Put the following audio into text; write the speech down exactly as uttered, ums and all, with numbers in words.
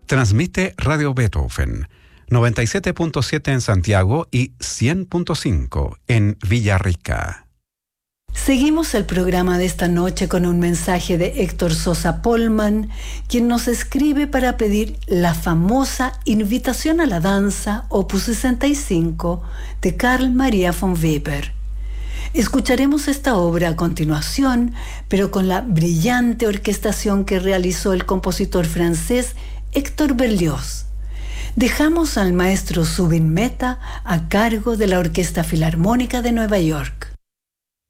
Transmite Radio Beethoven, noventa y siete punto siete en Santiago y cien punto cinco en Villarrica. Seguimos el programa de esta noche con un mensaje de Héctor Sosa Polman, quien nos escribe para pedir la famosa Invitación a la Danza, opus sesenta y cinco, de Carl Maria von Weber. Escucharemos esta obra a continuación, pero con la brillante orquestación que realizó el compositor francés Héctor Berlioz. Dejamos al maestro Zubin Mehta a cargo de la Orquesta Filarmónica de Nueva York.